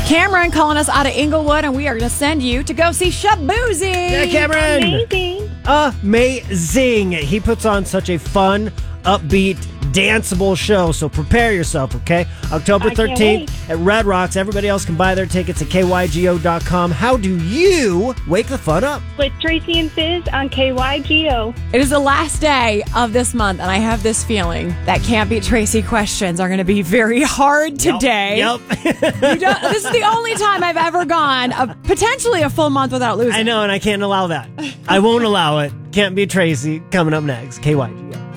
Cameron calling us out of Inglewood, and we are going to send you to go see Shaboozey. Yeah, Cameron. Amazing. Amazing. He puts on such a fun, upbeat, danceable show, so prepare yourself, okay? October I can't 13th wait. at Red Rocks. Everybody else can buy their tickets at kygo.com. How do you wake the fun up? With Tracy and Fizz on KYGO. It is the last day of this month, and I have this feeling that Can't Beat Tracy questions are going to be very hard today. Yep. This is the only time I've ever gone potentially a full month without losing. I know, and I can't allow that. I won't allow it. Can't be Tracy. Coming up next, KYGO.